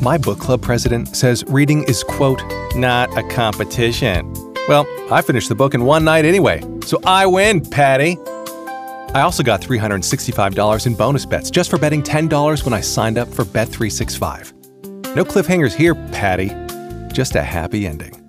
My book club president says reading is, quote, not a competition. Well, I finished the book in one night anyway, so I win, Patty. I also got $365 in bonus bets just for betting $10 when I signed up for Bet365. No cliffhangers here, Patty. Just a happy ending.